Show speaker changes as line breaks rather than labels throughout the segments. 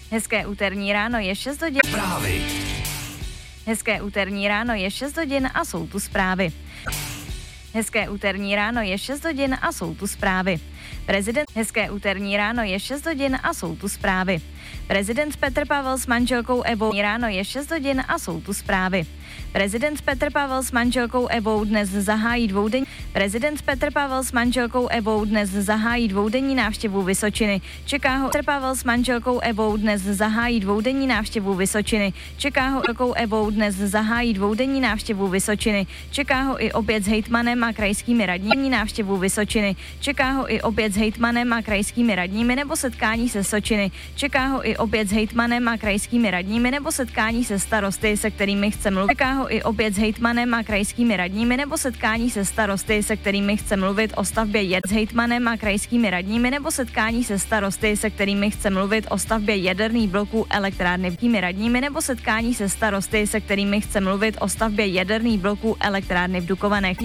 Hezké úterní ráno je 6 hodin.
Zprávy.
Hezké úterní ráno je 6 hodin a jsou tu zprávy. Hezké úterní ráno je 6 hodin a jsou tu zprávy. Hezké úterní ráno je 6 hodin a jsou tu zprávy. Prezident Petr Pavel s manželkou Evou ráno je 6 hodin a jsou tu zprávy. Prezident Petr Pavel s manželkou Evou dnes zahájí dvoudenní návštěvu Vysočiny. Čeká ho Čeká ho i opět s hejtmanem a krajskými radními nebo setkání se Sočiny. Čeká ho i opět s hejtmanem a krajskými radními nebo setkání se starosty, se kterými chce mluvit o stavbě jaderných bloků elektrárny v Dukovanech.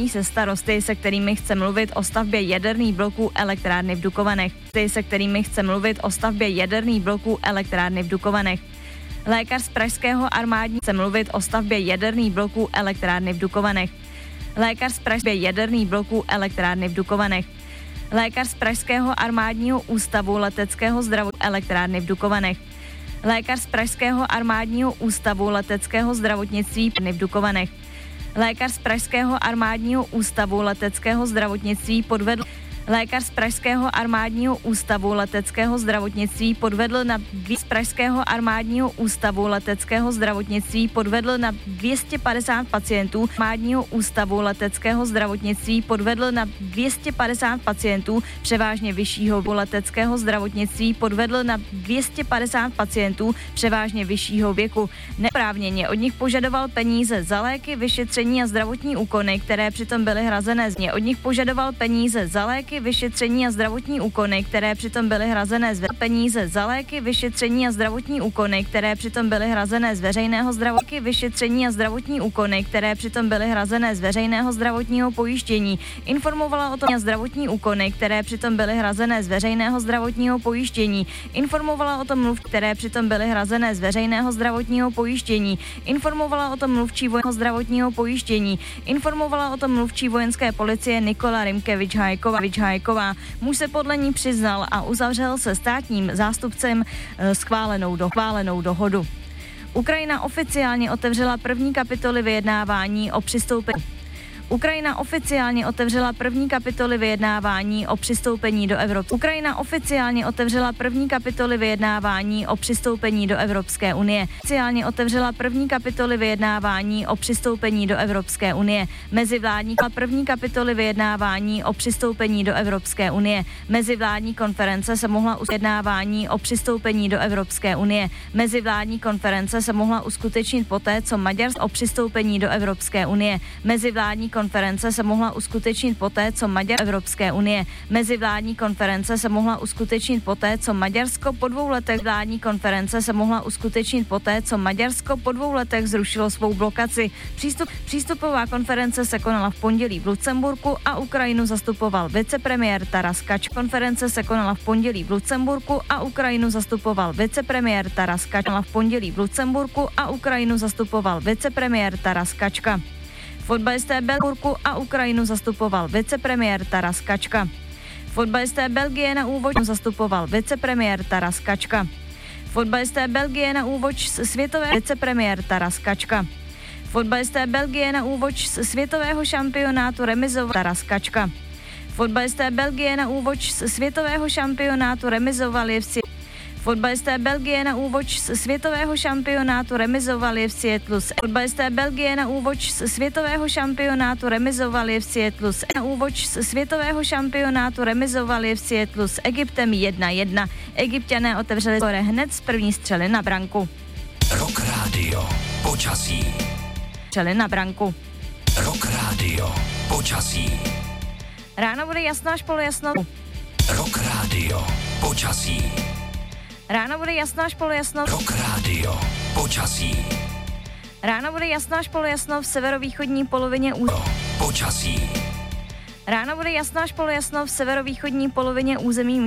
Lékař z pražského armádního ústavu leteckého zdravotnictví v Dukovanech. Lékař z pražského armádního ústavu leteckého zdravotnictví podvedl na 250 pacientů, převážně vyššího věku. Neoprávněně od nich požadoval peníze za léky, vyšetření a zdravotní úkony, které přitom byly hrazené z veřejného zdravotního pojištění. Informovala o tom mluvčí vojenské policie Nikola Rimkevič-Hajková. Muž se podle ní přiznal a uzavřel se státním zástupcem schválenou dohodu. Ukrajina oficiálně otevřela první kapitoly vyjednávání o přistoupení do Evropské unie. Mezivládní konference se mohla uskutečnit poté, co Maďarsko po 2 letech zrušilo svou blokaci. Přístupová konference se konala v pondělí v Lucemburku a Ukrajinu zastupoval vicepremiér Taras Kačka. Fotbalisté Belgie na úvod zastupoval vicepremiér Taras Kačka. Fotbalisté Belgie na úvod světového šampionátu remizovali v Seattlu s Egyptem 1-1. Egypťané otevřeli skóre hned z první střely na branku.
Rock Radio. Počasí. Rock Radio. Počasí.
Ráno bude jasno až polojasno.
Rock Radio. Počasí.
Ráno bude jasno až polojasno.
Rock Radio. Počasí.
Ráno bude jasno až polojasno v severovýchodní polovině
Počasí.
Ráno bude jasno až polojasno v severovýchodní polovině území